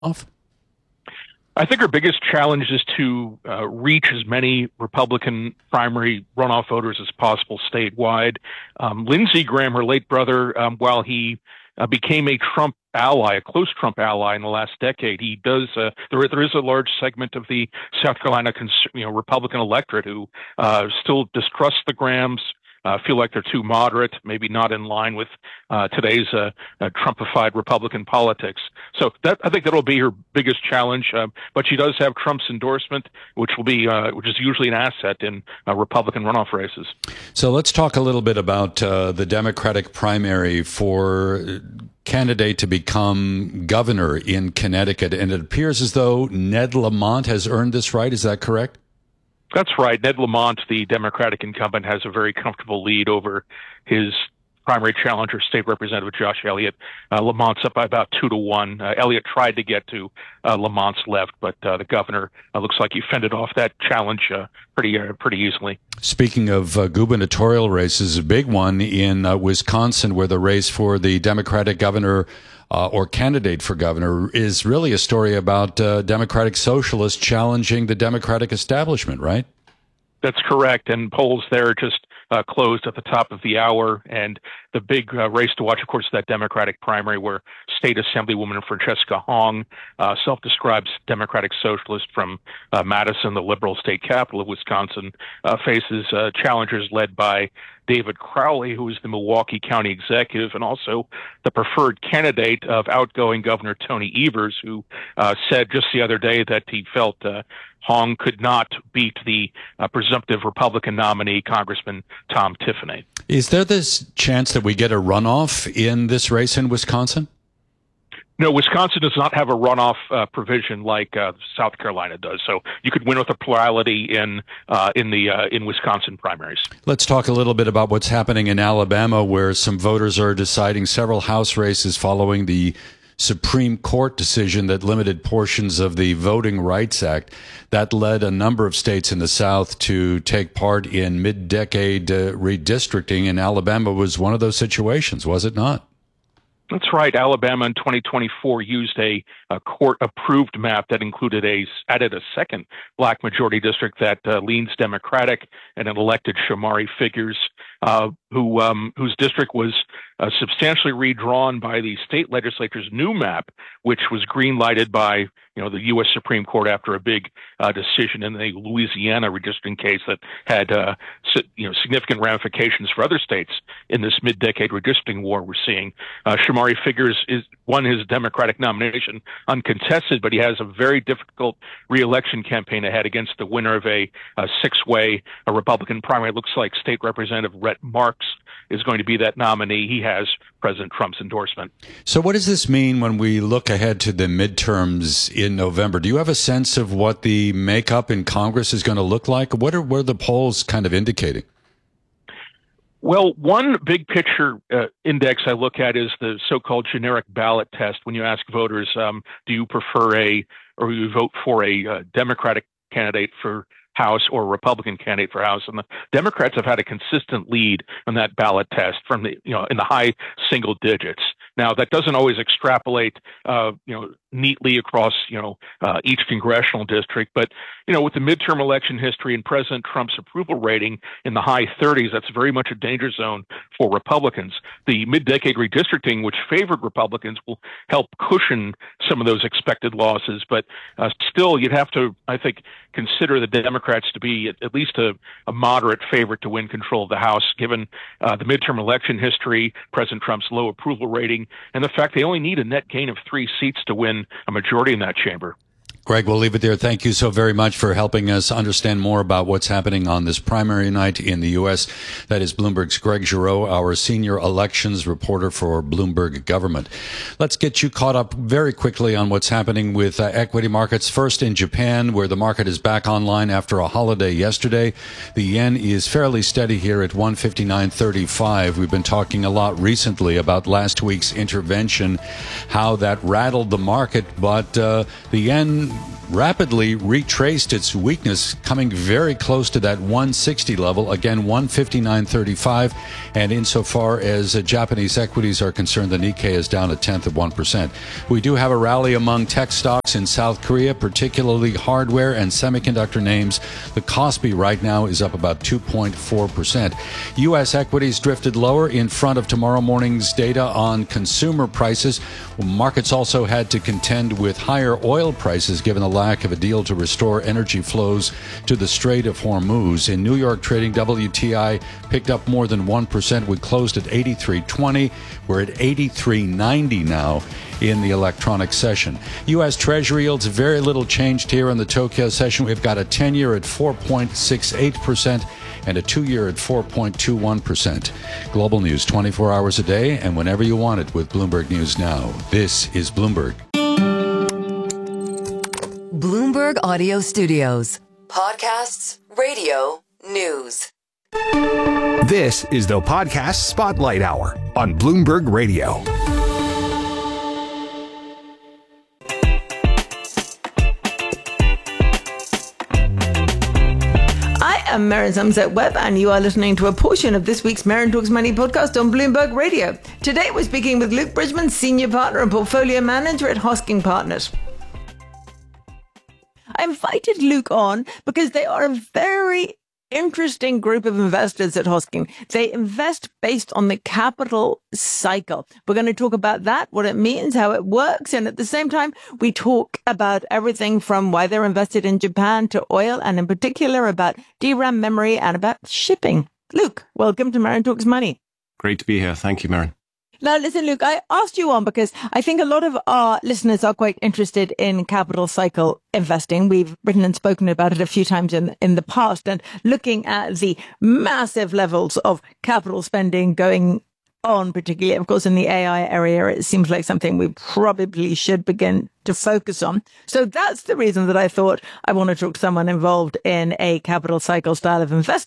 Off? I think her biggest challenge is to reach as many Republican primary runoff voters as possible statewide. Lindsey Graham, her late brother, while he became a Trump ally, a close Trump ally in the last decade, he does. There is a large segment of the South Carolina, Republican electorate who still distrust the Grahams, feel like they're too moderate, maybe not in line with today's Trumpified Republican politics. So I think that'll be her biggest challenge. But she does have Trump's endorsement, which is usually an asset in Republican runoff races. So let's talk a little bit about the Democratic primary for candidate to become governor in Connecticut, and it appears as though Ned Lamont has earned this right. Is that correct? That's right. Ned Lamont, the Democratic incumbent, has a very comfortable lead over his primary challenger, State Representative Josh Elliott. Lamont's up by about 2-1. Elliott tried to get to Lamont's left, but the governor looks like he fended off that challenge pretty easily. Speaking of gubernatorial races, a big one in Wisconsin, where the race for the Democratic governor or candidate for governor is really a story about Democratic socialists challenging the Democratic establishment, right? That's correct. And polls there just closed at the top of the hour. And the big race to watch, of course, is that Democratic primary where State Assemblywoman Francesca Hong, self-described Democratic socialist from Madison, the liberal state capital of Wisconsin, faces challengers led by David Crowley, who is the Milwaukee County executive and also the preferred candidate of outgoing Governor Tony Evers, who said just the other day that he felt Hong could not beat the presumptive Republican nominee, Congressman Tom Tiffany. Is there this chance that we get a runoff in this race in Wisconsin? No, Wisconsin does not have a runoff provision like South Carolina does. So you could win with a plurality in Wisconsin primaries. Let's talk a little bit about what's happening in Alabama, where some voters are deciding several House races following the Supreme Court decision that limited portions of the Voting Rights Act. That led a number of states in the South to take part in mid-decade redistricting, and Alabama was one of those situations, was it not? That's right. Alabama in 2024 used a court-approved map that added a second black majority district that leans Democratic, and it elected Shamari Figures, whose district was substantially redrawn by the state legislature's new map, which was green-lighted by the U.S. Supreme Court after a big decision in the Louisiana redistricting case that had significant ramifications for other states in this mid-decade redistricting war we're seeing. Shamari Figures won his Democratic nomination uncontested, but he has a very difficult re-election campaign ahead against the winner of a six-way Republican primary. It looks like State Representative Rhett Marks is going to be that nominee. He has President Trump's endorsement. So what does this mean when we look ahead to the midterms in November? Do you have a sense of what the makeup in Congress is going to look like? What are the polls kind of indicating? Well, one big picture index I look at is the so-called generic ballot test. When you ask voters, do you prefer or you vote for a Democratic candidate for House or a Republican candidate for House, and the Democrats have had a consistent lead on that ballot test from in the high single digits. Now that doesn't always extrapolate, neatly across, each congressional district, but with the midterm election history and President Trump's approval rating in the high 30s, that's very much a danger zone for Republicans. The mid-decade redistricting, which favored Republicans, will help cushion some of those expected losses, but still, you'd have to, I think, consider the Democrats to be at least a moderate favorite to win control of the House, given the midterm election history, President Trump's low approval rating, and the fact they only need a net gain of 3 seats to win a majority in that chamber. Greg, we'll leave it there. Thank you so very much for helping us understand more about what's happening on this primary night in the U.S. That is Bloomberg's Greg Giroux, our senior elections reporter for Bloomberg Government. Let's get you caught up very quickly on what's happening with equity markets. First in Japan, where the market is back online after a holiday yesterday. The yen is fairly steady here at 159.35. We've been talking a lot recently about last week's intervention, how that rattled the market, but the yen rapidly retraced its weakness, coming very close to that 160 level. Again, 159.35. And insofar as Japanese equities are concerned, the Nikkei is down 0.1%. We do have a rally among tech stocks in South Korea, particularly hardware and semiconductor names. The Kospi right now is up about 2.4%. U.S. equities drifted lower in front of tomorrow morning's data on consumer prices. Markets also had to contend with higher oil prices given the lack of a deal to restore energy flows to the Strait of Hormuz. In New York trading, WTI picked up more than 1%. We closed at 83.20. We're at 83.90 now in the electronic session. U.S. Treasury yields very little changed here in the Tokyo session. We've got a 10-year at 4.68% and a 2-year at 4.21%. Global news 24 hours a day and whenever you want it with Bloomberg News Now. This is Bloomberg. Bloomberg Audio Studios. Podcasts, radio, news. This is the Podcast Spotlight Hour on Bloomberg Radio. I'm Maren Zumzet-Webb, and you are listening to a portion of this week's Maren Talks Money podcast on Bloomberg Radio. Today we're speaking with Luke Bridgman, Senior Partner and Portfolio Manager at Hosking Partners. I invited Luke on because they are a very interesting group of investors at Hosking. They invest based on the capital cycle. We're going to talk about that, what it means, how it works. And at the same time, we talk about everything from why they're invested in Japan to oil, and in particular about DRAM memory and about shipping. Luke, welcome to Maren Talks Money. Great to be here. Thank you, Maren. Now, listen, Luke, I asked you on because I think a lot of our listeners are quite interested in capital cycle investing. We've written and spoken about it a few times in the past, and looking at the massive levels of capital spending going on, particularly, of course, in the AI area, it seems like something we probably should begin to focus on. So that's the reason that I thought I want to talk to someone involved in a capital cycle style of investing.